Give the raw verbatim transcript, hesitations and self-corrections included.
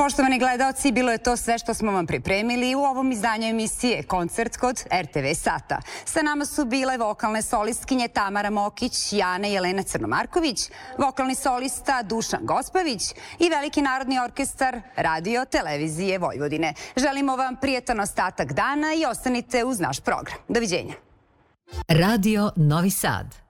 Poštovani gledaoci, bilo je to sve što smo vam pripremili u ovom izdanju emisije Koncert kod er te ve Sata. Sa nama su bile vokalne solistkinje Tamara Mokić, Jana i Jelena Crnomarković, vokalni solista Dušan Gospavić i veliki narodni orkestar Radio Televizije Vojvodine. Želimo vam prijetan ostatak dana i ostanite uz naš program. Doviđenja. Radio Novi Sad.